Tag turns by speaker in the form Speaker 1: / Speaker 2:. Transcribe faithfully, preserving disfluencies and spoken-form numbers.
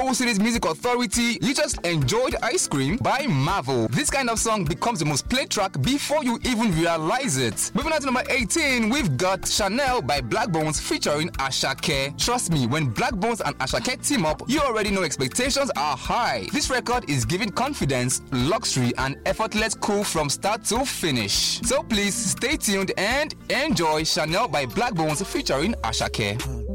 Speaker 1: O City's Music Authority, you just enjoyed Ice Cream by Marvel. This kind of song becomes the most played track before you even realize it. Moving on to number eighteen, we've got Chanel by Black Bones featuring Ashake. Trust me, when Black Bones and Ashake team up, you already know expectations are high. This record is giving confidence, luxury, and effortless cool from start to finish. So please stay tuned and enjoy Chanel by Black Bones featuring Ashake.